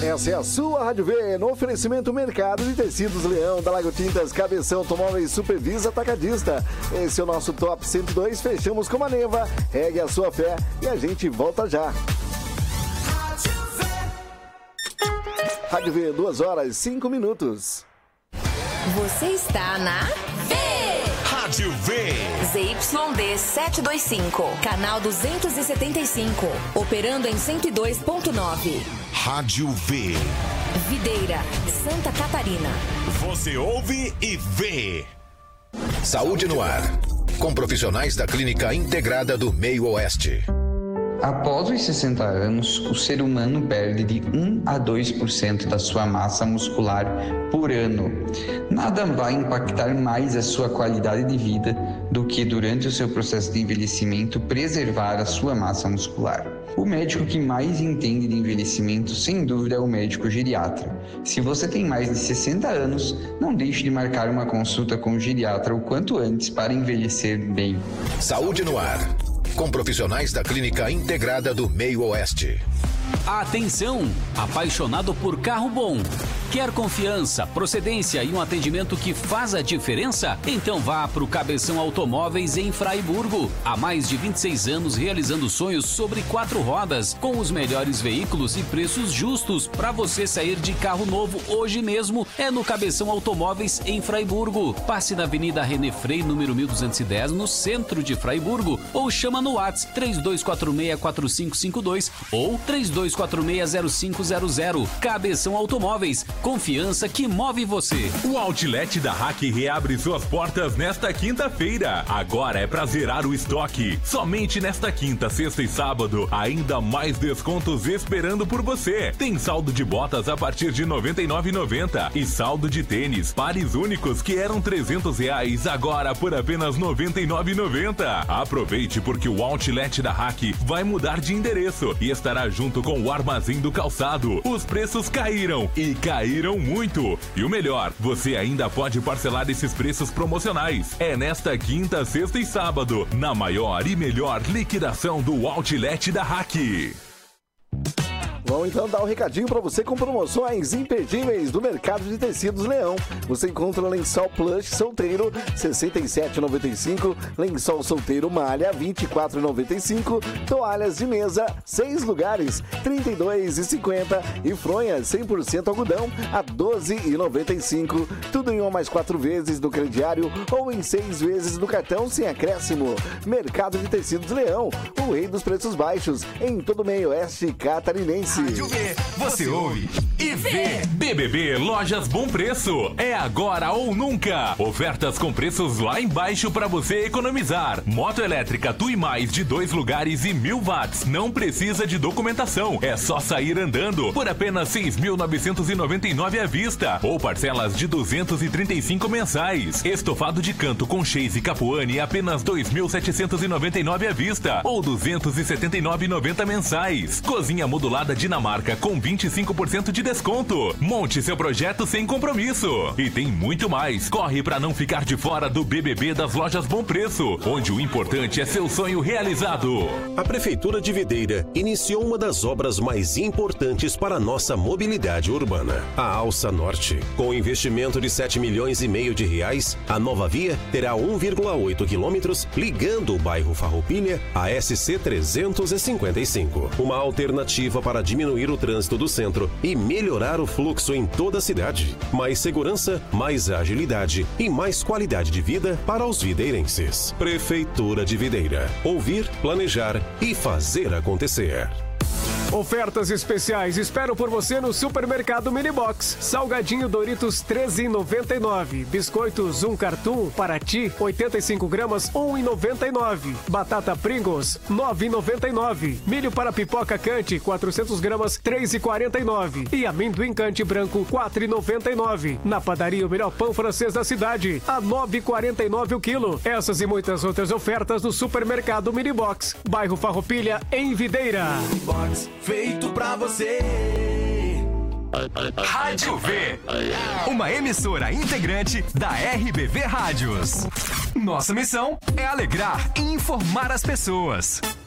Essa é a sua Rádio V, no oferecimento Mercado de Tecidos Leão, da Lago Tintas, Cabeção, Automóveis, Supervisa, Atacadista. Esse é o nosso Top 102, fechamos com a Neva, regue a sua fé e a gente volta já. Rádio V, 2h05. Você está na V. Rádio V. ZYD 725, canal 275, operando em 102.9. Rádio V. Videira, Santa Catarina. Você ouve e vê. Saúde no ar, com profissionais da Clínica Integrada do Meio Oeste. Após os 60 anos, o ser humano perde de 1 a 2% da sua massa muscular por ano. Nada vai impactar mais a sua qualidade de vida do que, durante o seu processo de envelhecimento, preservar a sua massa muscular. O médico que mais entende de envelhecimento, sem dúvida, é o médico geriatra. Se você tem mais de 60 anos, não deixe de marcar uma consulta com o geriatra o quanto antes para envelhecer bem. Saúde no ar, com profissionais da Clínica Integrada do Meio Oeste. Atenção! Apaixonado por carro bom? Quer confiança, procedência e um atendimento que faz a diferença? Então vá para o Cabeção Automóveis em Fraiburgo. Há mais de 26 anos realizando sonhos sobre 4 rodas, com os melhores veículos e preços justos para você sair de carro novo hoje mesmo. É no Cabeção Automóveis em Fraiburgo. Passe na Avenida René Frei, número 1210, no centro de Fraiburgo, ou chama no WhatsApp 3246-4552 ou 3246-0500. Cabeção Automóveis. Confiança que move você. O Outlet da Hack reabre suas portas nesta quinta-feira. Agora é pra zerar o estoque. Somente nesta quinta, sexta e sábado, ainda mais descontos esperando por você. Tem saldo de botas a partir de R$ 99,90 e saldo de tênis, pares únicos que eram R$300, agora por apenas R$ 99,90. Aproveite, porque o Outlet da Hack vai mudar de endereço e estará junto com o Armazém do Calçado. Os preços caíram e caíram muito. E o melhor, você ainda pode parcelar esses preços promocionais. É nesta quinta, sexta e sábado, na maior e melhor liquidação do Outlet da Hack. Vamos então dar um recadinho para você com promoções imperdíveis do Mercado de Tecidos Leão. Você encontra lençol plush solteiro R$ 67,95, lençol solteiro malha R$ 24,95, toalhas de mesa 6 lugares R$ 32,50 e fronha 100% algodão a R$ 12,95. Tudo em 1 mais 4 vezes no crediário ou em 6 vezes no cartão sem acréscimo. Mercado de Tecidos Leão, o rei dos preços baixos em todo o meio oeste catarinense. Rádio V, você ouve e vê. BBB Lojas Bom Preço. É agora ou nunca. Ofertas com preços lá embaixo para você economizar. Moto elétrica Tui Mais de 2 lugares e 1000 watts. Não precisa de documentação. É só sair andando por apenas 6.999 à vista ou parcelas de 235 mensais. Estofado de canto com Chase Capuane apenas 2.799 à vista ou 279,90 mensais. Cozinha modulada Dinamarca com 25% de desconto. Monte seu projeto sem compromisso. E tem muito mais. Corre para não ficar de fora do BBB das Lojas Bom Preço, onde o importante é seu sonho realizado. A Prefeitura de Videira iniciou uma das obras mais importantes para a nossa mobilidade urbana, a Alça Norte. Com investimento de R$7,5 milhões de reais, a nova via terá 1,8 quilômetros ligando o bairro Farroupilha à SC 355. Uma alternativa para diminuir o trânsito do centro e melhorar o fluxo em toda a cidade. Mais segurança, mais agilidade e mais qualidade de vida para os videirenses. Prefeitura de Videira. Ouvir, planejar e fazer acontecer. Ofertas especiais espero por você no Supermercado Minibox. Salgadinho Doritos 13,99. Biscoitos 1 cartum Paraty 85 gramas 1,99. Batata Pringles 9,99. Milho para pipoca Cante 400 gramas 3,49. E amendoim Cante branco 4,99. Na padaria o melhor pão francês da cidade a 9,49 o quilo. Essas e muitas outras ofertas no Supermercado Minibox, bairro Farroupilha, em Videira. Feito pra você. Rádio V, uma emissora integrante da RBV Rádios. Nossa missão é alegrar e informar as pessoas.